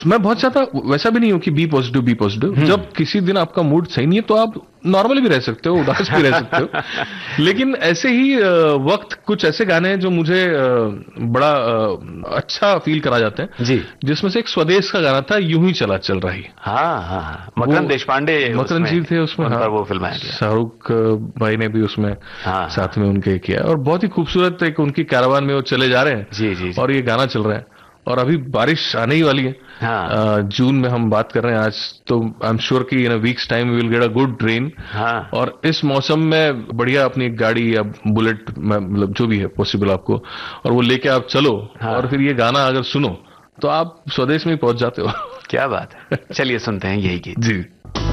मैं बहुत चाहता वैसा भी नहीं हूं कि बी पॉजिटिव बी पॉजिटिव। जब किसी दिन आपका मूड सही नहीं है तो आप नॉर्मली भी रह सकते हो, उदास भी रह सकते हो। लेकिन ऐसे ही वक्त कुछ ऐसे गाने हैं जो मुझे बड़ा अच्छा फील करा जाते हैं। जी। जिसमें से एक स्वदेश का गाना था, यूं ही चला चल रही। हाँ हाँ, मकरंद देशपांडे मकरंद जी थे उसमें, उन हाँ, पर वो फिल्माया गया। शाहरुख भाई ने भी उसमें हाँ साथ में उनके किया, और बहुत ही खूबसूरत एक उनकी कैरावान में वो चले जा रहे हैं। जी जी जी। और ये गाना चल रहा है, और अभी बारिश आने ही वाली है। हाँ जून में हम बात कर रहे हैं आज, तो आई एम श्योर कि इन अ weeks time we will get a good rain. हाँ। और इस मौसम में बढ़िया अपनी एक गाड़ी या बुलेट, मतलब जो भी है पॉसिबल आपको, और वो लेके आप चलो, हाँ। और फिर ये गाना अगर सुनो तो आप स्वदेश में ही पहुंच जाते हो। क्या बात है, चलिए सुनते हैं यही गीत। जी।